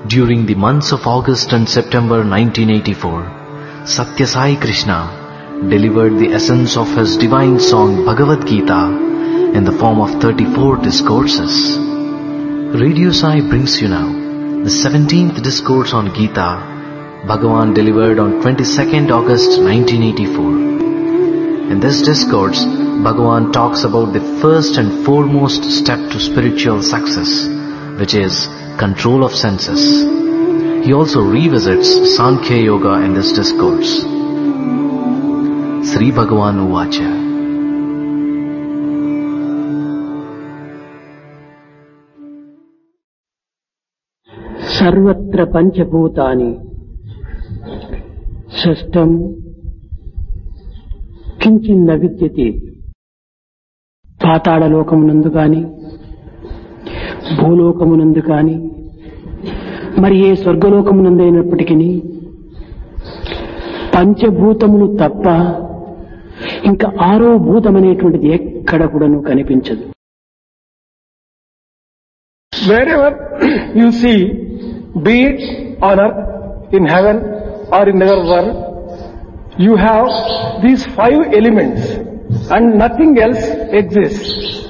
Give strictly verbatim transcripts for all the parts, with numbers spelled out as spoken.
During the months of August and September nineteen eighty-four, Satya Sai Krishna delivered the essence of his divine song Bhagavad Gita in the form of thirty-four discourses. Radio Sai brings you now the seventeenth discourse on Gita, Bhagavan delivered on twenty-second August nineteen eighty-four. In this discourse, Bhagavan talks about the first and foremost step to spiritual success, which is control of senses. He also revisits Sankhya Yoga in this discourse. Sri Bhagavan Uvacha. Sarvatra Panchabhutani Shashtam Kinchinna Vidyate. పాతాళ లోకమునందు గాని భూలోకమునందు గాని మరి ఏ స్వర్గలోకమునందైనప్పటికీ పంచభూతములు తప్ప ఇంకా ఆరో భూతమనేటువంటిది ఎక్కడ కూడాను కనిపించదు. Wherever you see, be it on earth, in heaven or in the world, you have these five elements and nothing else exists.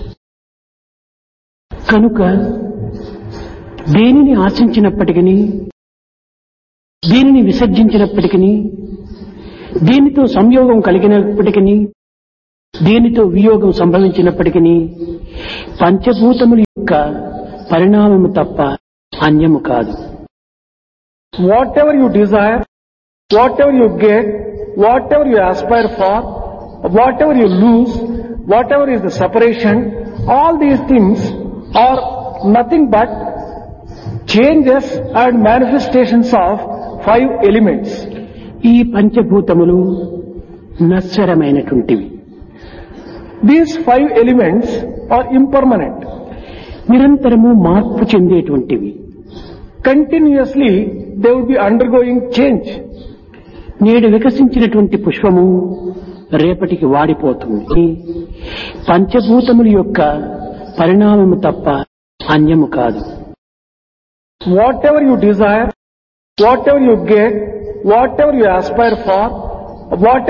కనుక దేనిని ఆశించినప్పటికీ, దేనిని విసర్జించినప్పటికీ, దేనితో సంయోగం కలిగినప్పటికీ, దేనితో వియోగం సంభవించినప్పటికీ పంచభూతముల యొక్క పరిణామము తప్ప అన్యము కాదు. Whatever you desire, whatever you get, whatever you aspire for, whatever you lose, whatever is the separation, all these things are nothing but changes and manifestations of five elements. ఈ పంచభూతములు నశ్వరమైనటువంటివి. These five elements are impermanent. నిరంతరము మార్పు చెందేటువంటివి. Continuously they will be undergoing change. నేడు వికసించినటువంటి పుష్పము రేపటికి వాడిపోతుంది. పంచభూతముల యొక్క పరిణామము తప్ప అన్యము కాదు. Whatever you desire, whatever you get, whatever you aspire for, whatever